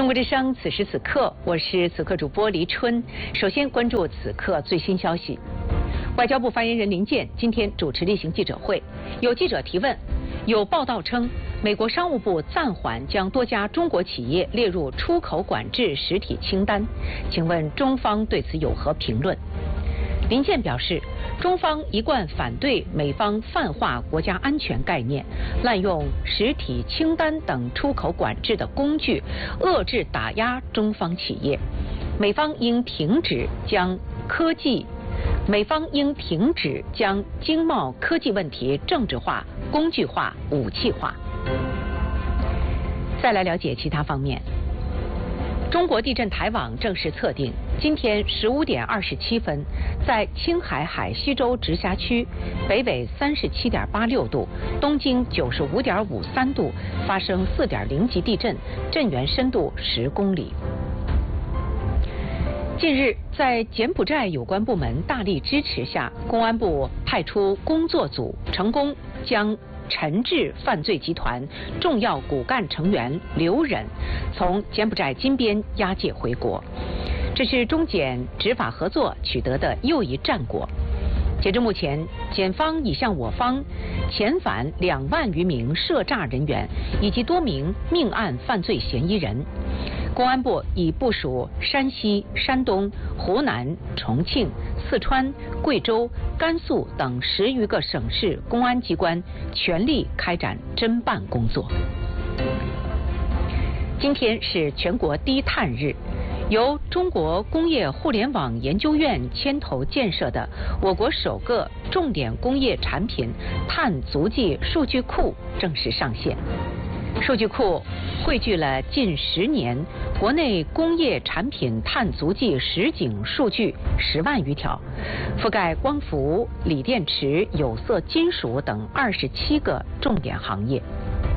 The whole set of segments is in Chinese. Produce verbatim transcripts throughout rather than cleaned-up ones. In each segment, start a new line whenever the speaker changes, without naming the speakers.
国之声，此时此刻，我是此刻主播黎春。首先关注此刻最新消息。外交部发言人林健今天主持例行记者会，有记者提问，有报道称美国商务部暂缓将多家中国企业列入出口管制实体清单，请问中方对此有何评论？林健表示，中方一贯反对美方泛化国家安全概念，滥用实体清单等出口管制的工具，遏制打压中方企业。美方应停止将科技，美方应停止将经贸科技问题政治化、工具化、武器化。再来了解其他方面。中国地震台网正式测定，今天十五点二十七分，在青海海西州直辖区北纬三十七点八六度、东经九十五点五三度发生四点零级地震，震源深度十公里。近日，在柬埔寨有关部门大力支持下，公安部派出工作组，成功将陈志犯罪集团重要骨干成员刘忍从柬埔寨金边押解回国，这是中柬执法合作取得的又一战果。截至目前，检方已向我方遣返两万余名涉诈人员以及多名命案犯罪嫌疑人。公安部已部署山西、山东、湖南、重庆、四川、贵州、甘肃等十余个省市公安机关全力开展侦办工作。今天是全国低碳日，由中国工业互联网研究院牵头建设的我国首个重点工业产品碳足迹数据库正式上线。数据库汇聚了近十年国内工业产品碳足迹实景数据十万余条，覆盖光伏、锂电池、有色金属等二十七个重点行业。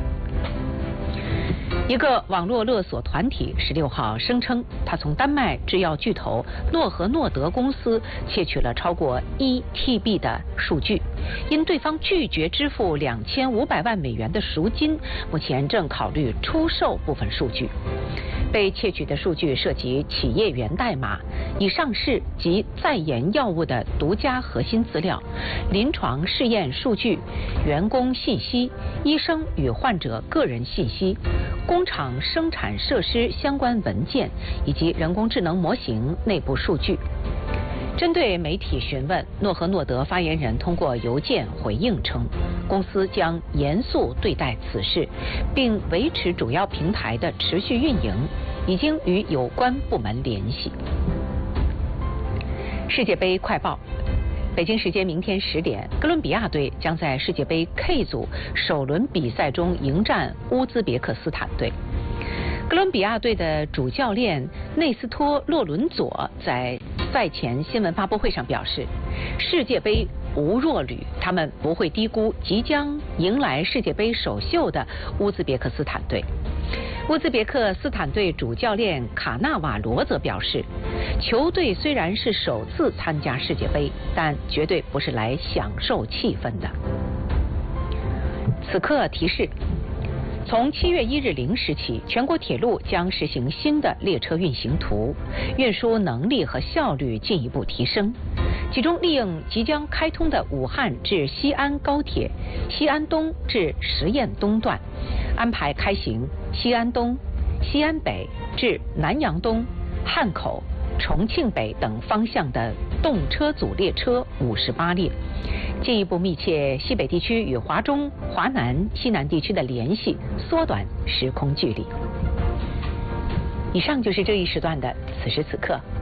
一个网络勒索团体十六号声称，他从丹麦制药巨头诺和诺德公司窃取了超过一 T B 的数据，因对方拒绝支付两千五百万美元的赎金，目前正考虑出售部分数据。被窃取的数据涉及企业源代码、已上市及在研药物的独家核心资料、临床试验数据、员工信息、医生与患者个人信息、工厂生产设施相关文件以及人工智能模型内部数据。针对媒体询问，诺和诺德发言人通过邮件回应称，公司将严肃对待此事，并维持主要平台的持续运营，已经与有关部门联系。世界杯快报。北京时间明天十点，哥伦比亚队将在世界杯 K 组首轮比赛中迎战乌兹别克斯坦队。哥伦比亚队的主教练内斯托·洛伦佐在赛前新闻发布会上表示，世界杯无弱旅，他们不会低估即将迎来世界杯首秀的乌兹别克斯坦队。乌兹别克斯坦队主教练卡纳瓦罗则表示，球队虽然是首次参加世界杯，但绝对不是来享受气氛的。此刻提示，从七月一日零时起，全国铁路将实行新的列车运行图，运输能力和效率进一步提升。其中，利用即将开通的武汉至西安高铁西安东至十堰东段，安排开行西安东、西安北至南阳东、汉口、重庆北等方向的动车组列车五十八列，进一步密切西北地区与华中、华南、西南地区的联系，缩短时空距离。以上就是这一时段的此时此刻。